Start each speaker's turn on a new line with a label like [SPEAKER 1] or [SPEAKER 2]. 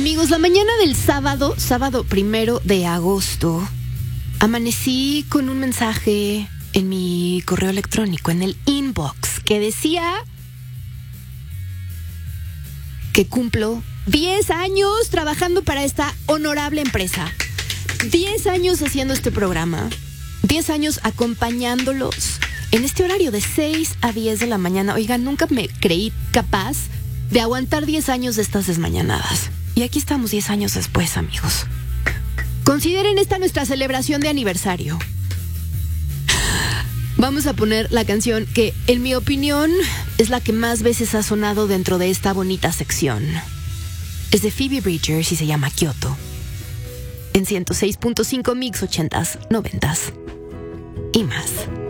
[SPEAKER 1] Amigos, la mañana del sábado 1 de agosto, amanecí con un mensaje en mi correo electrónico, en el inbox, que decía que cumplo 10 años trabajando para esta honorable empresa. 10 años haciendo este programa. 10 años acompañándolos en este horario de 6 a 10 de la mañana. Oigan, nunca me creí capaz de aguantar 10 años de estas desmañanadas. Y aquí estamos 10 años después, amigos. Consideren esta nuestra celebración de aniversario. Vamos a poner la canción que, en mi opinión, es la que más veces ha sonado dentro de esta bonita sección. Es de Phoebe Bridgers y se llama Kyoto. En 106.5 Mix 80s, 90s y más.